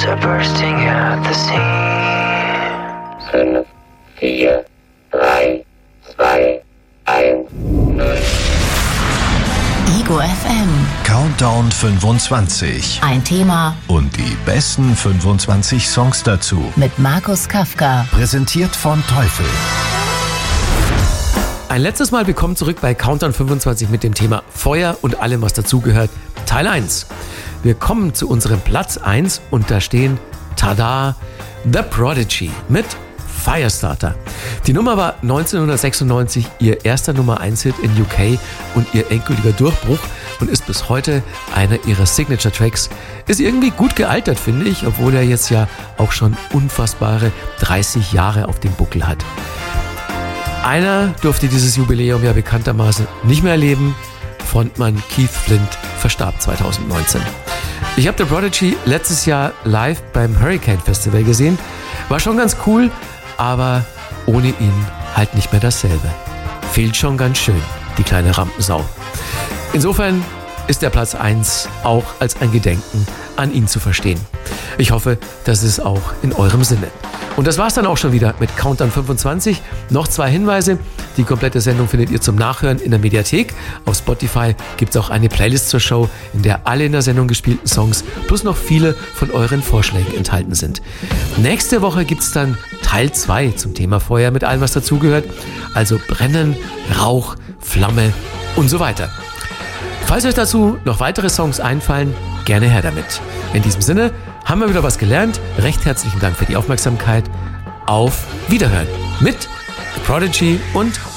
are bursting at the seams. 5, 4, 3, 2, 1, 0. Ego FM. Countdown 25. Ein Thema Und die besten 25 Songs dazu. mit Markus Kafka. Präsentiert von Teufel. Ein letztes Mal willkommen zurück bei Countdown 25 mit dem Thema Feuer und allem, was dazugehört. Teil 1. Wir kommen zu unserem Platz 1 und da stehen, tada, The Prodigy mit Firestarter. Die Nummer war 1996 ihr erster Nummer 1-Hit in UK und ihr endgültiger Durchbruch und ist bis heute einer ihrer Signature-Tracks. Ist irgendwie gut gealtert, finde ich, obwohl er jetzt ja auch schon unfassbare 30 Jahre auf dem Buckel hat. Einer durfte dieses Jubiläum ja bekanntermaßen nicht mehr erleben. Frontmann Keith Flint verstarb 2019. Ich habe The Prodigy letztes Jahr live beim Hurricane Festival gesehen. War schon ganz cool, aber ohne ihn halt nicht mehr dasselbe. Fehlt schon ganz schön, die kleine Rampensau. Insofern ist der Platz 1 auch als ein Gedenken an ihn zu verstehen. Ich hoffe, das ist auch in eurem Sinne. Und das war's dann auch schon wieder mit Countdown 25. Noch 2 Hinweise. Die komplette Sendung findet ihr zum Nachhören in der Mediathek. Auf Spotify gibt's auch eine Playlist zur Show, in der alle in der Sendung gespielten Songs plus noch viele von euren Vorschlägen enthalten sind. Nächste Woche gibt's dann Teil 2 zum Thema Feuer mit allem, was dazugehört. Also Brennen, Rauch, Flamme und so weiter. Falls euch dazu noch weitere Songs einfallen, gerne her damit. In diesem Sinne haben wir wieder was gelernt. Recht herzlichen Dank für die Aufmerksamkeit. Auf Wiederhören mit The Prodigy und